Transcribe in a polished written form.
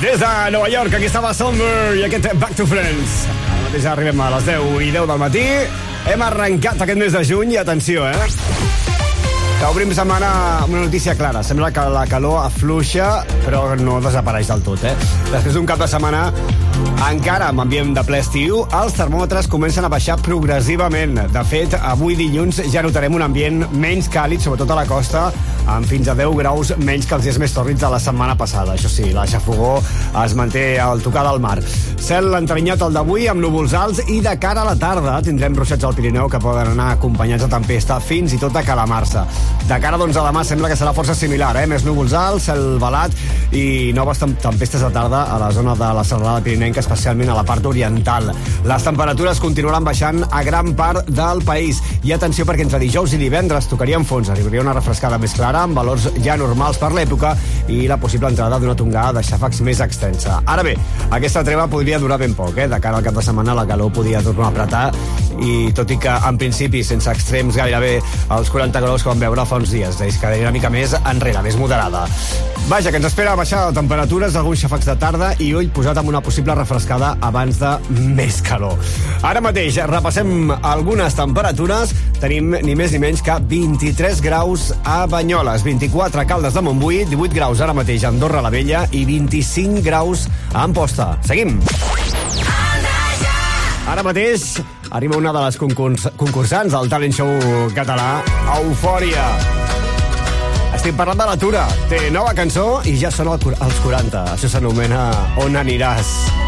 Des de Nova York, aquí estava Summer i aquest Back to Friends. Ara mateix arribem a les 10:10 del matí. Hem arrencat aquest mes de juny i atenció, que obrim setmana amb una notícia clara. Sembla que la calor afluixa, però no desapareix del tot, Després d'un cap de setmana encara amb ambient de ple estiu, els termòmetres comencen a baixar progressivament. De fet, avui dilluns ja notarem un ambient menys càlid, sobretot a la costa, amb fins a 10 graus menys que els dies més tòrrids de la setmana passada. Això sí, la xafogor es manté al tocar del mar. Cel entranyat el d'avui amb núvols alts i de cara a la tarda tindrem ruixats al Pirineu que poden anar acompanyats de tempesta fins i tot a calamarsa. De cara, doncs, a demà sembla que serà força similar, Més núvols alts, cel velat i noves tempestes de tarda a la zona de la serralada pirinenca, especialment a la part oriental. Les temperatures continuaran baixant a gran part del país. I atenció, perquè entre dijous i divendres tocarien fons. Arribaria una refrescada més clara, amb valors ja normals per l'època, i la possible entrada d'una tongada de xàfecs més extensa. Ara bé, aquesta treva podria durar ben poc, De cara al cap de setmana la calor podia tornar a apretar, i tot i que, en principi, sense extrems gairebé els 40 graus que vam veure fa uns dies, és que una mica més enrere, més moderada. Vaja, que ens espera baixar de temperatures, alguns xàfecs de tarda i ull posat amb una possible refrescada abans de més calor. Ara mateix repassem algunes temperatures. Tenim ni més ni menys que 23 graus a Banyoles, 24 a Caldes de Montbui, 18 graus ara mateix a Andorra la Vella i 25 graus a Amposta. Seguim! Ara mateix arriba una de les concursants del talent show català, Eufòria. Estic parlant de la Tura. Té nova cançó i ja són els 40. Això s'anomena On aniràs.